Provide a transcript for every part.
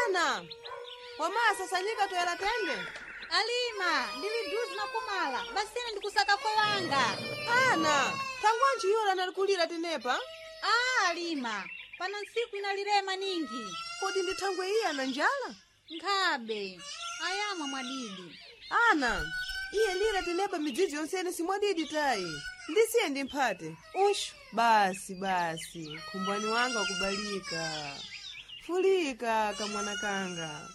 Ana, wamasa sanyika toyala tende. Alima, ndili duzi na kumala, basini ndikusaka kwa wanga. Ana, tangwanji yola nalikulira tenepa? Alima, pana nsiku inalirema ningi. Kodi ndithangwe iya na njala? Nkhabe, ayamwa mwadidi. Ana, iye lira tenepa midzizi yonsene simwadidi tayi. Ndisiye ndimphate. Ushu, basi, kumbwani wanga kubalika. Fulika kamwana kanga.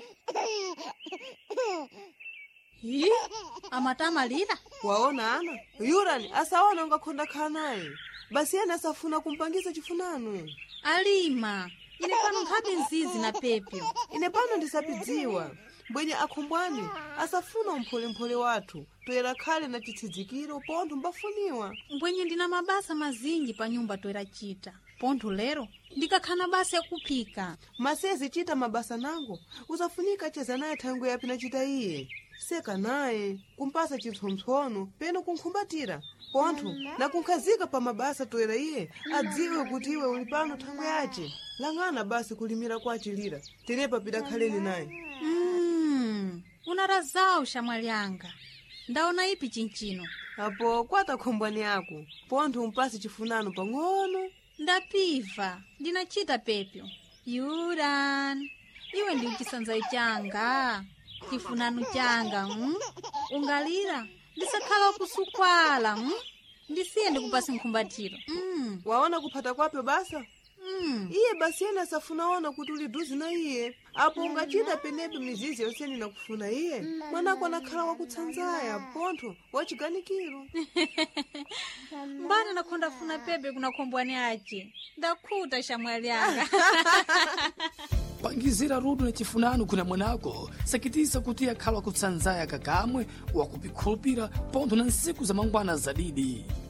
Hi, amatama lira? Waona Ana, yurani asaona ungakhonda khanaye. Basi yena asafuna kumpangisa chifunano. Alima, ine pano nkhabe nzizi na pepyo. Ine pano ndisapidziwa. Mbwenye akhumbwani asafuna umphole wathu toyera khale na chithidzikiro pontho mbafuniwa. Mbwenye ndina mabasa mazinji pa nyumba toyera chita. Pontho lero ndikakhana basa ya kuphika. Masezi chita mabasa nango usafunika cheza naye thangwe yapi na chita iye. Seka naye kumpasa chintsompsono peno kunkhumbatira pontho na kunkhazika pa mabasa toyera iye adziwe kuti iwe uli pano thangwe yace. Lang'ana basi kulimira kwa chilira tenepa pita khaleni naye. Unarazao shamwalianga. Ndaona ipi chinchino. Apo kwata khombwani yako pontho umpasi chifunano pang'ono. Ndapiva, ndinachita pepyo. Yuran, iwe ndi chisanzai changa. Chifunano changa, ungalira, ndisakhala kusukwala, ndisiye ndikupasi nkhumbatiro. Waona kuphata kwapyo basa? Iye basi yena safunaona kuti uli duzi na iye. Apo ungachita penepe mizizi yonseni na kufuna iye. Mwanako anakhala wakutsanzaya, pontho, wachiganikiro. Mbana nakonda funa pepe kuna kombwani ache. Ndakhuta shamwalianga. Pangizira rudu na chifunano kuna mwanako. Sakitisa kuti akhala wakutsanzaya kakamwe, wakupikhulupira, pontho na nsiku za mangwana zadidi.